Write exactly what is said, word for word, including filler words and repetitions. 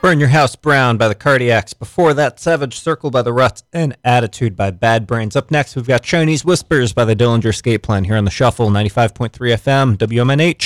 Burn Your House Brown by the Cardiacs. Before that, Savage Circle by the Ruts and Attitude by Bad Brains. Up next, we've got Chinese Whispers by the Dillinger Escape Plan here on the Shuffle, ninety-five point three F M, W M N H.